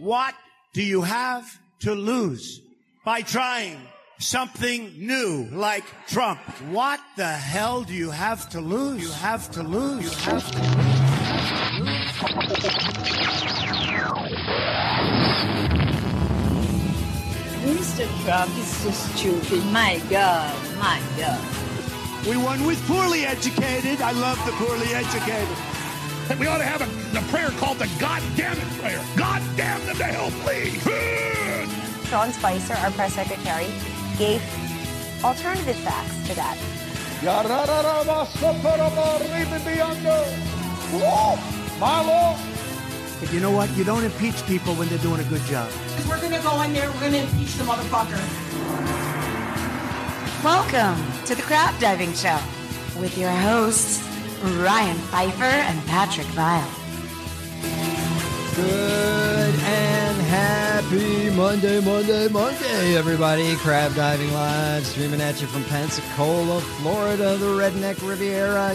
What do you have to lose by trying something new like Trump? What the hell do you have to lose? You have to lose. You have to lose. Mr. Trump is so stupid. My God, my God. We won with poorly educated. I love the poorly educated. We ought to have a prayer called the God damn it prayer. God damn them to hell, please. Sean Spicer, our press secretary, gave alternative facts to that. But you know what? You don't impeach people when they're doing a good job. We're going to go in there, we're going to impeach the motherfucker. Welcome to the Crap Diving Show with your hosts, Ryan Pfeiffer and Patrick Vile. Good and happy Monday, everybody. Crab Diving Live, streaming at you from Pensacola, Florida, the Redneck Riviera,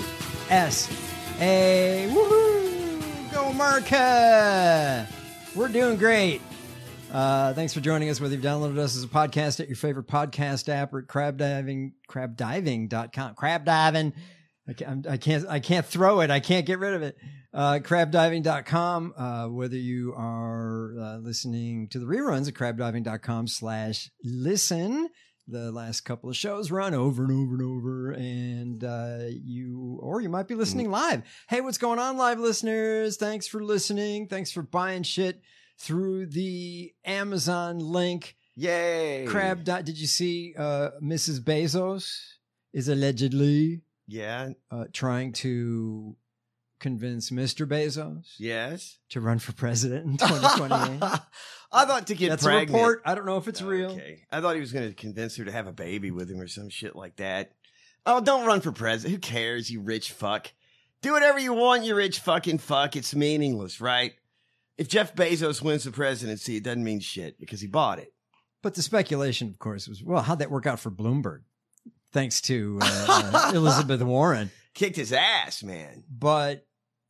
USA. Woohoo! Go America! We're doing great. Thanks for joining us, whether you've downloaded us as a podcast at your favorite podcast app or at crabdiving.com. Crab diving. I can't throw it. I can't get rid of it. Crabdiving.com. Whether you are listening to the reruns at crabdiving.com/listen. The last couple of shows run over and over and over, and you might be listening live. Hey, what's going on, live listeners? Thanks for listening. Thanks for buying shit through the Amazon link. Yay! Did you see Mrs. Bezos is allegedly trying to convince Mr. Bezos to run for president in 2028? I thought to get That's pregnant. A report. I don't know if it's real. Okay. I thought he was going to convince her to have a baby with him or some shit like that. Oh, don't run for president. Who cares, you rich fuck? Do whatever you want, you rich fucking fuck. It's meaningless, right? If Jeff Bezos wins the presidency, it doesn't mean shit because he bought it. But the speculation, of course, was, well, how'd that work out for Bloomberg? Thanks to Elizabeth Warren. Kicked his ass, man. But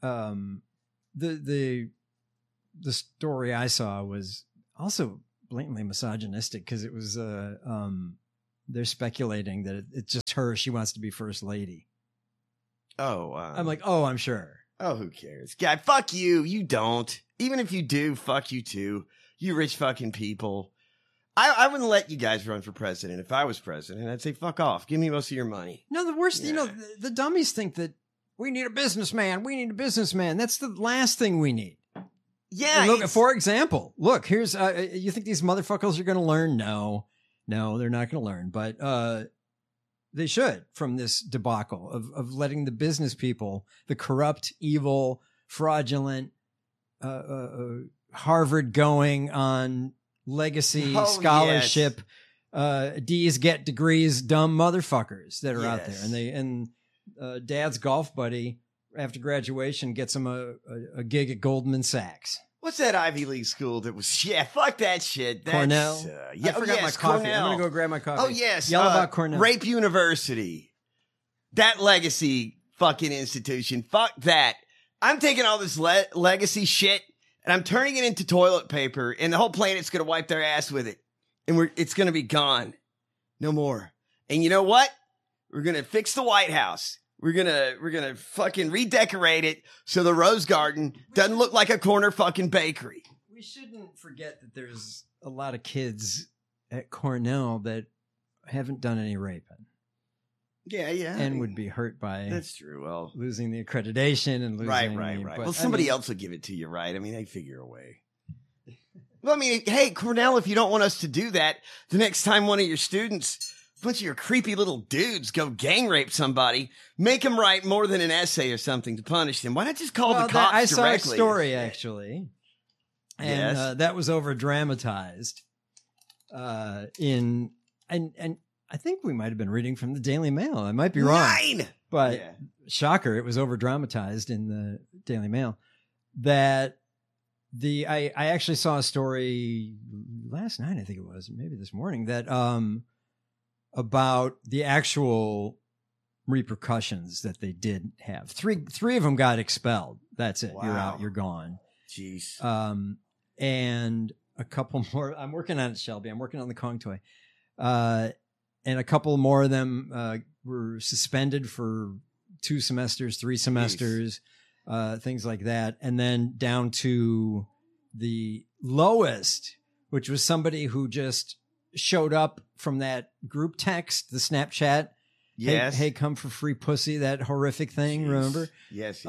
the story I saw was also blatantly misogynistic because it was they're speculating that it's just her. She wants to be first lady. Oh, I'm like, oh, I'm sure. Oh, who cares? Guy, fuck you. You don't. Even if you do, fuck you too. You rich fucking people. I wouldn't let you guys run for president. If I was president, I'd say, fuck off. Give me most of your money. No, the worst, the dummies think that we need a businessman. We need a businessman. That's the last thing we need. Yeah. Look, for example, look, here's, you think these motherfuckers are going to learn? No, they're not going to learn, but they should from this debacle of letting the business people, the corrupt, evil, fraudulent, Harvard going on legacy scholarship, D's get degrees, dumb motherfuckers that are out there. And Dad's golf buddy after graduation gets him a gig at Goldman Sachs. What's that Ivy League school that was, fuck that shit. That's, Cornell? I forgot my coffee. Cornell. I'm going to go grab my coffee. Oh, yes. Yell about Cornell. Rape University. That legacy fucking institution. Fuck that. I'm taking all this legacy shit and I'm turning it into toilet paper and the whole planet's going to wipe their ass with it. And it's going to be gone. No more. And you know what? We're going to fix the White House. We're gonna fucking redecorate it so the Rose Garden doesn't look like a corner fucking bakery. We shouldn't forget that there's a lot of kids at Cornell that haven't done any raping. Yeah. And would be hurt by that's true. Well, losing the accreditation and losing right. But, well, somebody else will give it to you, right? I mean, they figure a way. Well, I mean, hey, Cornell, if you don't want us to do that, the next time one of your students, a bunch of your creepy little dudes go gang rape somebody, make them write more than an essay or something to punish them. Why not just call the cops I directly? saw a story, actually. And that was over dramatized and I think we might have been reading from the Daily Mail. I might be wrong. But shocker, it was over dramatized in the Daily Mail that I actually saw a story last night, I think it was, maybe this morning, that about the actual repercussions that they did have. Three of them got expelled. That's it. Wow. You're out. You're gone. Jeez. and a couple more. I'm working on it, Shelby. I'm working on the Kong toy. And a couple more of them were suspended for 2 semesters, 3 semesters, things like that. And then down to the lowest, which was somebody who just showed up from that group text, the Snapchat. Yes. Hey, come for free pussy, that horrific thing, Jeez. remember? Yes.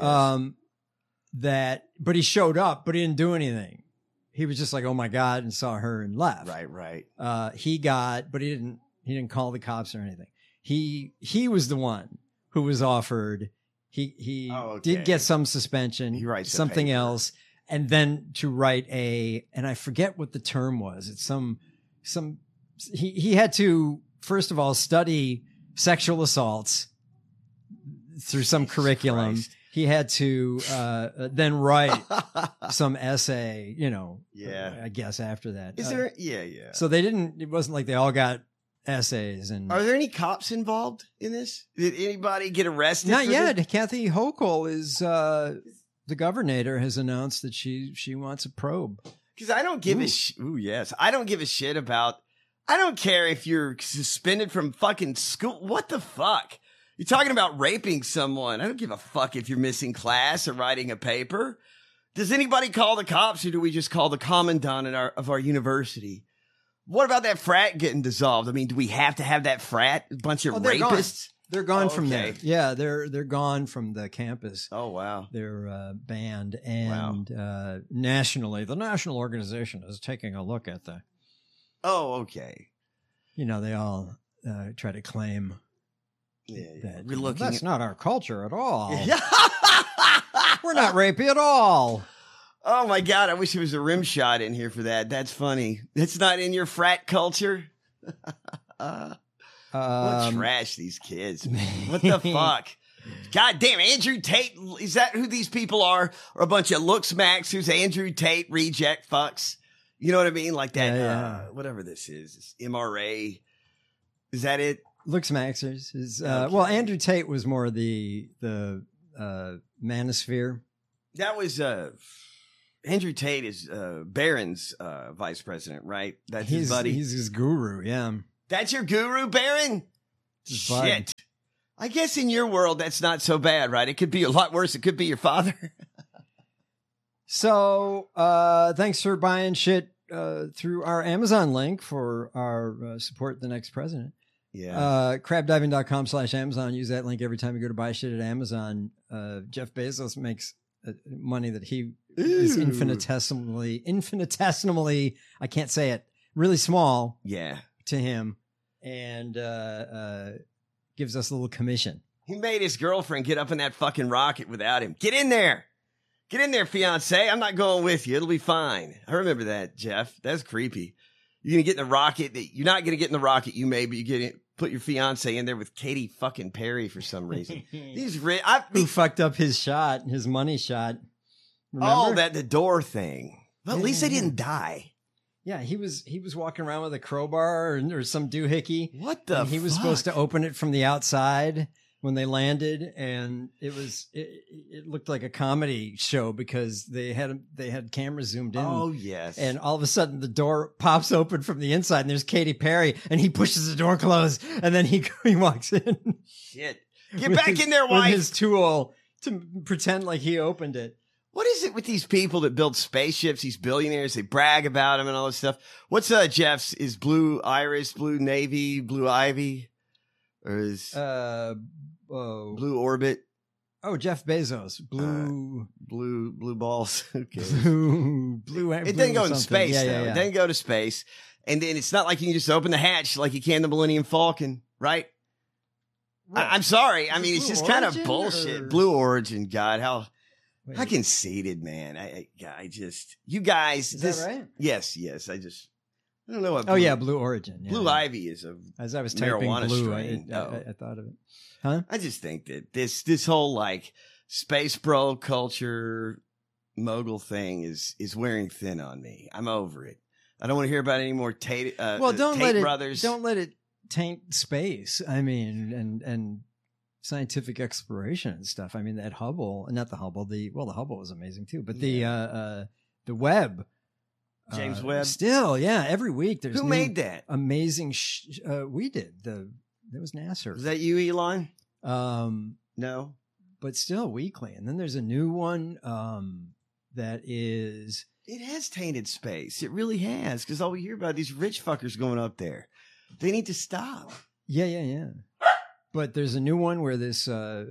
But he showed up, but he didn't do anything. He was just like, oh my God, and saw her and left. Right. But he didn't call the cops or anything. He was the one who was offered. He did get some suspension, He writes a something paper. else, and then to write and I forget what the term was. It's he had to, first of all, study sexual assaults through some curriculum. Christ. He had to then write some essay, I guess after that. Is there? Yeah. So it wasn't like they all got essays and. Are there any cops involved in this? Did anybody get arrested? Not for yet. this? Kathy Hochul is, the governor has announced that she wants a probe. Because I don't give a shit. Ooh, yes. I don't give a shit about. I don't care if you're suspended from fucking school. What the fuck? You're talking about raping someone. I don't give a fuck if you're missing class or writing a paper. Does anybody call the cops, or do we just call the commandant of our university? What about that frat getting dissolved? I mean, do we have to have that frat? A bunch of rapists? They're gone from there. Yeah, they're gone from the campus. Oh, wow. They're banned. And nationally, the national organization is taking a look at the. Oh, okay. They all try to claim that We're looking that's at- not our culture at all. We're not rapey at all. Oh my God, I wish there was a rim shot in here for that. That's funny. That's not in your frat culture. What trash, these kids. What the fuck? God damn, Andrew Tate. Is that who these people are? Or a bunch of looks max who's Andrew Tate reject fucks? You know what I mean? Like that, whatever this is. This MRA. Is that it? Looks Maxers is Okay. well. Andrew Tate was more the manosphere. That was Andrew Tate is Barron's vice president, right? That's his buddy. He's his guru. Yeah, That's your guru, Barron? His bud. Shit. I guess in your world that's not so bad, right? It could be a lot worse. It could be your father. So thanks for buying shit through our Amazon link for our support the next president. Yeah. Crabdiving.com/Amazon. Use that link every time you go to buy shit at Amazon. Jeff Bezos makes money that he is infinitesimally, I can't say it, really small to him, and gives us a little commission. He made his girlfriend get up in that fucking rocket without him. Get in there. Get in there, fiance. I'm not going with you. It'll be fine. I remember that, Jeff. That's creepy. You're going to get in the rocket. You're not going to get in the rocket. You may, but you put your fiance in there with Katy fucking Perry for some reason. Who fucked up his shot, his money shot. Remember? Oh, the door thing. Well, at least they didn't die. Yeah, he was walking around with a crowbar or some doohickey. What the He was supposed to open it from the outside when they landed, and it looked like a comedy show because they had cameras zoomed in. Oh, yes. And all of a sudden the door pops open from the inside and there's Katy Perry and he pushes the door closed and then he walks in. Shit. Get back in there, wife. With his tool to pretend like he opened it. What is it with these people that build spaceships, these billionaires? They brag about them and all this stuff. What's Jeff's? Is Blue Iris, Blue Navy, Blue Ivy? Or is Blue Orbit? Oh, Jeff Bezos. Blue balls. Okay. Blue. It didn't go in space, though. Yeah. It didn't go to space. And then it's not like you can just open the hatch like you can the Millennium Falcon, right? I'm sorry. I mean, it's just kind of bullshit. Blue Origin, God, how conceited, man. I just, you guys. Is that right? Yes. I don't know what. Blue Origin. Yeah. Blue Ivy is as I was typing marijuana blue, strain. I thought of it. Huh? I just think that this whole like space bro culture mogul thing is wearing thin on me. I'm over it. I don't want to hear about any more Tate. Tate brothers. Don't let it taint space. I mean, and scientific exploration and stuff. I mean, the Hubble was amazing too, but the Webb James Webb. Still, yeah. Every week there's Who made that? Amazing. We did. That was NASA. Was that you, Elon? No, but still weekly. And then there's a new one that is. It has tainted space. It really has, because all we hear about these rich fuckers going up there. They need to stop. Yeah. But there's a new one where this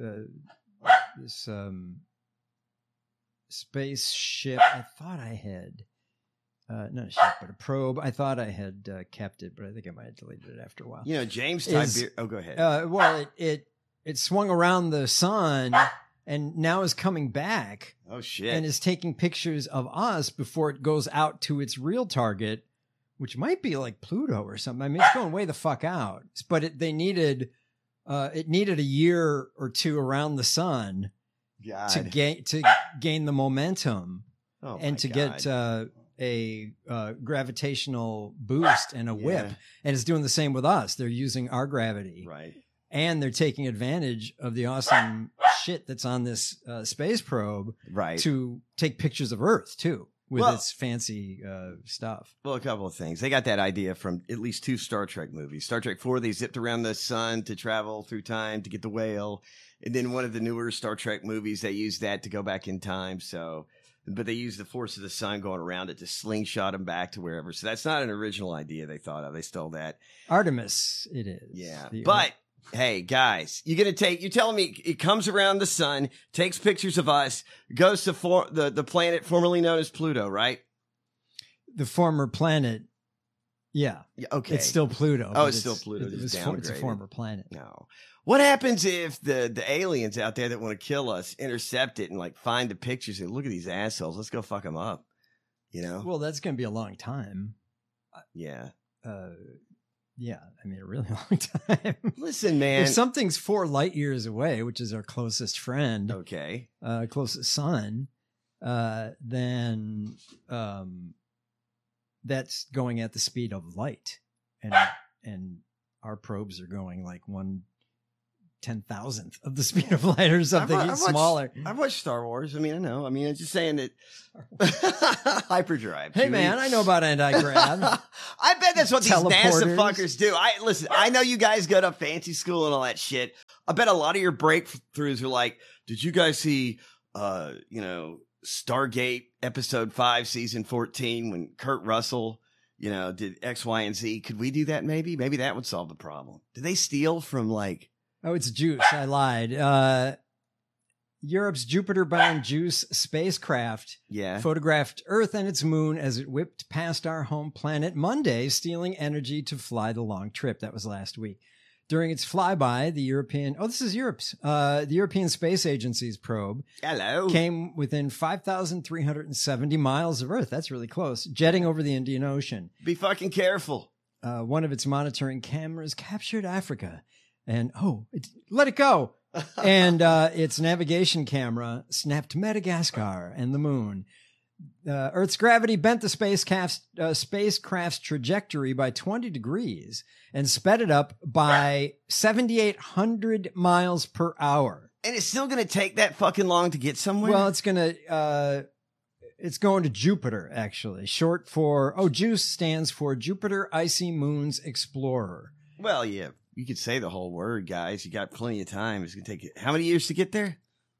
spaceship. I thought I had not a ship, but a probe. I thought I had kept it, but I think I might have deleted it after a while. You know, James Tiberius. Oh, go ahead. Well, it swung around the sun and now is coming back. Oh shit! And is taking pictures of us before it goes out to its real target, which might be like Pluto or something. I mean, it's going way the fuck out. But it needed a year or two around the sun to gain the momentum and to get a gravitational boost and a whip. And it's doing the same with us. They're using our gravity, right? And they're taking advantage of the awesome shit that's on this space probe, right, to take pictures of Earth too with its fancy stuff. Well, a couple of things. They got that idea from at least 2 Star Trek movies. Star Trek 4, they zipped around the sun to travel through time to get the whale, and then one of the newer Star Trek movies, they used that to go back in time. But they used the force of the sun going around it to slingshot them back to wherever. So that's not an original idea they thought of. They stole that. Artemis, it is. Yeah, but. Hey guys, you're telling me it comes around the sun, takes pictures of us, goes to the planet formerly known as Pluto, right? The former planet. Yeah. Okay. It's still Pluto. Oh, it's still Pluto. It's a former planet. No. What happens if the aliens out there that want to kill us intercept it and like find the pictures and look at these assholes? Let's go fuck them up. You know? Well, that's going to be a long time. Yeah. Yeah, I mean, a really long time. Listen, man. If something's 4 light years away, which is our closest friend, closest sun, then that's going at the speed of light, and our probes are going like 1/10,000th of the speed of light or something smaller. I've watched Star Wars. I mean, I know. I mean, I'm just saying that hyperdrive. Hey, man, I know about anti-grav. I bet that's what these NASA fuckers do. Listen, I know you guys go to fancy school and all that shit. I bet a lot of your breakthroughs are like, did you guys see, Stargate episode 5, season 14, when Kurt Russell, did X, Y, and Z? Could we do that maybe? Maybe that would solve the problem. Did they steal from like... Oh, it's JUICE. I lied. Europe's Jupiter-bound JUICE spacecraft photographed Earth and its moon as it whipped past our home planet Monday, stealing energy to fly the long trip. That was last week. During its flyby, the European Space Agency's probe came within 5,370 miles of Earth. That's really close. Jetting over the Indian Ocean. Be fucking careful. One of its monitoring cameras captured Africa. And, let it go. And its navigation camera snapped Madagascar and the moon. Earth's gravity bent the spacecraft's trajectory by 20 degrees and sped it up by 7,800 miles per hour. And it's still going to take that fucking long to get somewhere? Well, it's going to Jupiter, actually. Short for, JUICE stands for Jupiter Icy Moons Explorer. Well, yeah. You could say the whole word, guys. You got plenty of time. It's going to take how many years to get there?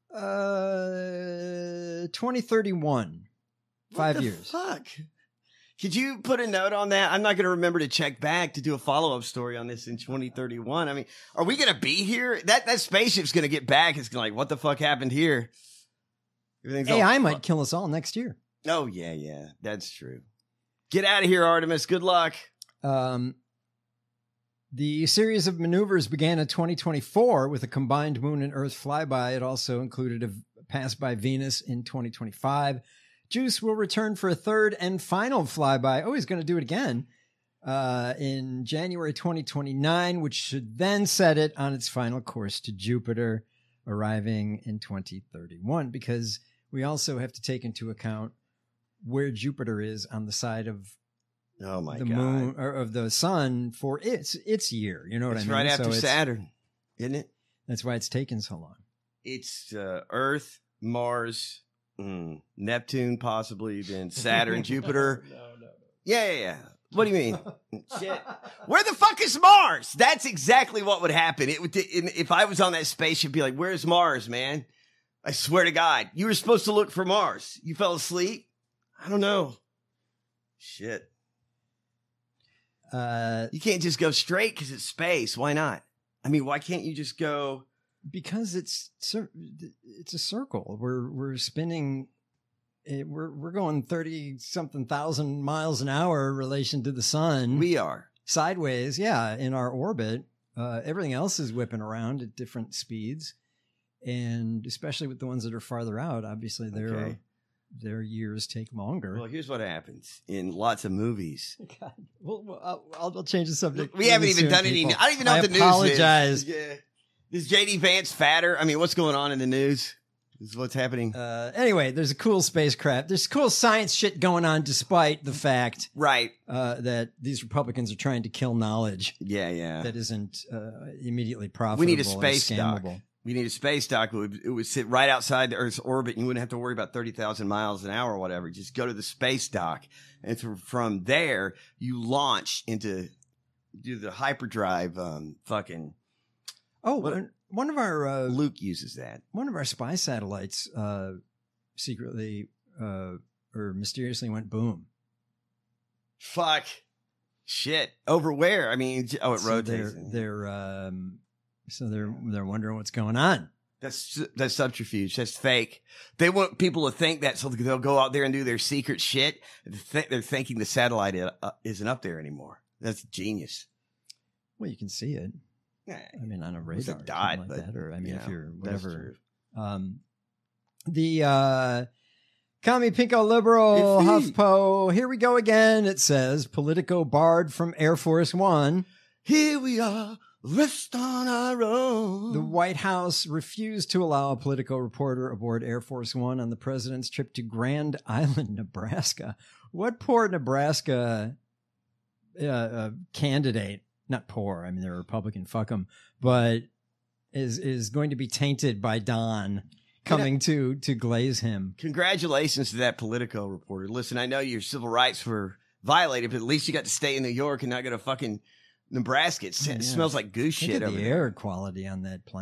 2031. 5 years. Fuck. Could you put a note on that? I'm not going to remember to check back to do a follow-up story on this in 2031. I mean, are we going to be here? That spaceship's going to get back. It's going to like, what the fuck happened here? AI might kill us all next year. Oh, yeah. That's true. Get out of here, Artemis. Good luck. The series of maneuvers began in 2024 with a combined moon and Earth flyby. It also included a pass by Venus in 2025. JUICE will return for a third and final flyby. Oh, he's going to do it again in January 2029, which should then set it on its final course to Jupiter, arriving in 2031, because we also have to take into account where Jupiter is on the side of the moon or of the sun for its year. You know what I mean? It's right after Saturn, isn't it? That's why it's taken so long. It's Earth, Mars, Neptune, possibly, then Saturn, Jupiter. Yeah. What do you mean? Shit. Where the fuck is Mars? That's exactly what would happen. It would, if I was on that spaceship, be like, where's Mars, man? I swear to God, you were supposed to look for Mars. You fell asleep? I don't know. Shit. You can't just go straight because it's space. Why not? I mean, why can't you just go? Because it's a circle. We're spinning. We're going 30-something thousand miles an hour in relation to the sun. We are sideways, yeah, in our orbit. Everything else is whipping around at different speeds, and especially with the ones that are farther out, obviously their years take longer. Well, here's what happens in lots of movies. God. Well, I'll change the subject. We haven't even done any. I don't even know what the news is. Yeah. Is JD Vance fatter? I mean, what's going on in the news? This is what's happening. Anyway, there's a cool spacecraft. There's cool science shit going on despite the fact that these Republicans are trying to kill knowledge. Yeah. That isn't immediately profitable. We need a space dock. scammable. We need a space dock. It would sit right outside the Earth's orbit. And you wouldn't have to worry about 30,000 miles an hour or whatever. Just go to the space dock. And from there, you launch do the hyperdrive fucking... One of our Luke uses that. One of our spy satellites secretly or mysteriously went boom. Fuck. Shit. Over where? I mean, it rotates. They're wondering what's going on. That's subterfuge. That's fake. They want people to think that, so they'll go out there and do their secret shit. They're thinking the satellite isn't up there anymore. That's genius. Well, you can see it. I mean, on a radar or dot, something like that, or I mean, if you're whatever. The Commie Pinko Liberal HuffPo. Here we go again. It says Politico barred from Air Force One. Here we are, rest on our own. The White House refused to allow a Politico reporter aboard Air Force One on the president's trip to Grand Island, Nebraska. What poor Nebraska candidate? Not poor. I mean, they're a Republican. Fuck them. But is going to be tainted by Don coming to glaze him. Congratulations to that Politico reporter. Listen, I know your civil rights were violated, but at least you got to stay in New York and not go to fucking Nebraska. It smells like goose shit over there. The air quality on that plane.